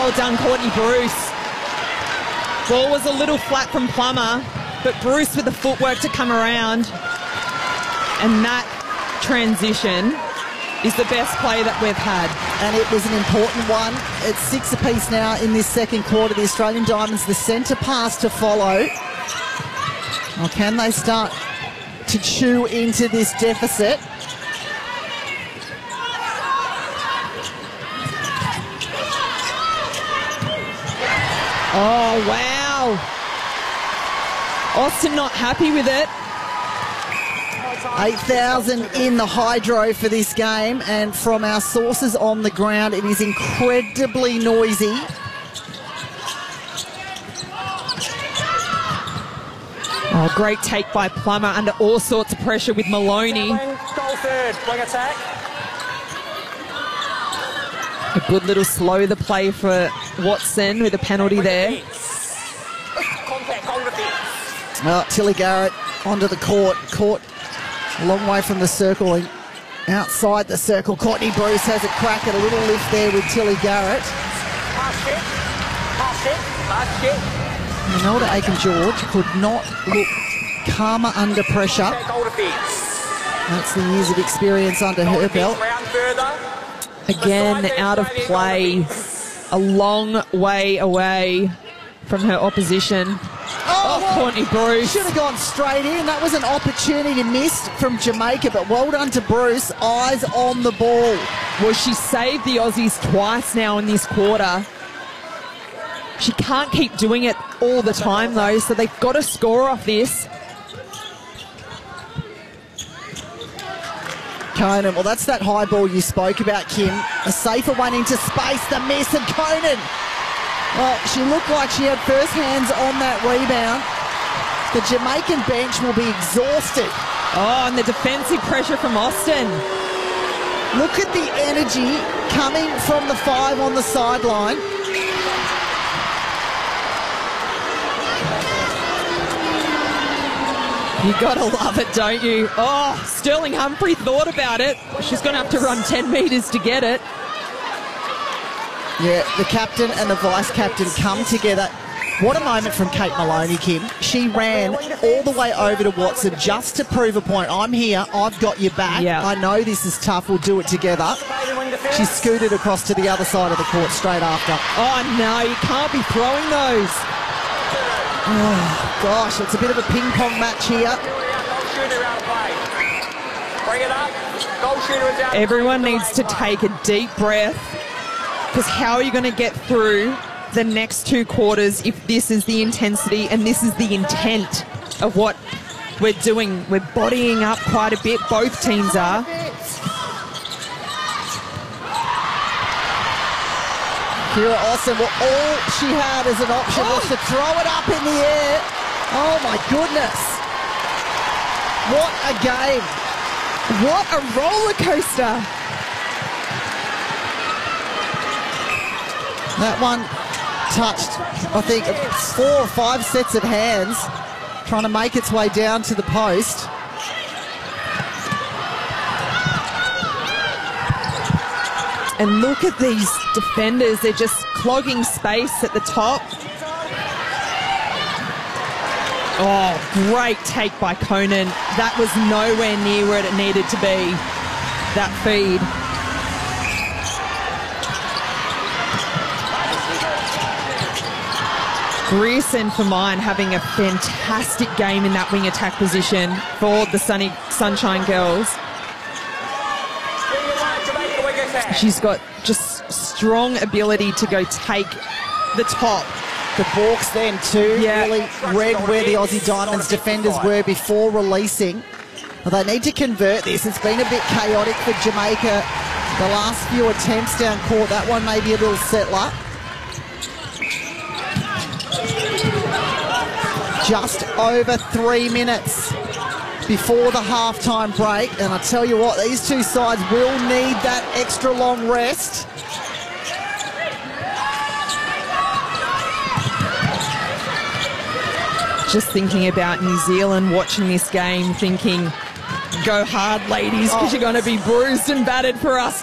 Well done, Courtney Bruce. Ball was a little flat from Plummer, but Bruce with the footwork to come around. And that transition is the best play that we've had. And it was an important one. It's 6 apiece now in this second quarter. The Australian Diamonds, the centre pass to follow. Well, can they start to chew into this deficit? Oh, wow. Austin not happy with it. 8,000 in the hydro for this game, and from our sources on the ground, it is incredibly noisy. Oh, great take by Plummer under all sorts of pressure with Maloney. Goal third, wing attack. A good little slow the play for Watson with a penalty there. Contact, goal defence. Well, Tilly Garrett onto the court. Caught a long way from the circle and outside the circle. Courtney Bruce has a crack at a little lift there with Tilly Garrett. Pass check. Pass check. Pass check. Imelda Aiken-George could not look calmer under pressure. Goal defence. That's the years of experience under her belt. Round further. Again, out of play. A long way away from her opposition. Oh, Courtney Bruce. Should have gone straight in. That was an opportunity missed from Jamaica, but well done to Bruce. Eyes on the ball. Well, she saved the Aussies twice now in this quarter. She can't keep doing it all the time, though, so they've got to score off this. Conan, well, that's that high ball you spoke about, Kim. A safer one into space, the miss, and Conan. Well, she looked like she had first hands on that rebound. The Jamaican bench will be exhausted. Oh, and the defensive pressure from Austin. Look at the energy coming from the 5 on the sideline. You gotta love it, don't you? Oh, Sterling Humphrey thought about it. She's gonna have to run 10 metres to get it. Yeah, the captain and the vice-captain come together. What a moment from Kate Maloney, Kim. She ran all the way over to Watson just to prove a point. I'm here, I've got your back. Yeah. I know this is tough, we'll do it together. She scooted across to the other side of the court straight after. Oh no, you can't be throwing those. Oh, gosh, it's a bit of a ping-pong match here. Everyone needs to take a deep breath, because how are you going to get through the next 2 quarters if this is the intensity and this is the intent of what we're doing? We're bodying up quite a bit, both teams are. Kira Austin, well, all she had as an option was to throw it up in the air. Oh, my goodness. What a game. What a roller coaster. That one touched, I think, 4 or 5 sets of hands, trying to make its way down to the post. And look at these defenders. They're just clogging space at the top. Oh, great take by Conan. That was nowhere near where it needed to be, that feed. Grierson for mine having a fantastic game in that wing attack position for the Sunshine Girls. She's got just strong ability to go take the top. The balks then too, really read where the Aussie Diamonds defenders were before releasing. Well, they need to convert this. It's been a bit chaotic for Jamaica. The last few attempts down court, that one may be a little settler. Just over 3 minutes before the halftime break, and I tell you what, these two sides will need that extra long rest. Just thinking about New Zealand watching this game, thinking, go hard, ladies, because you're going to be bruised and battered for us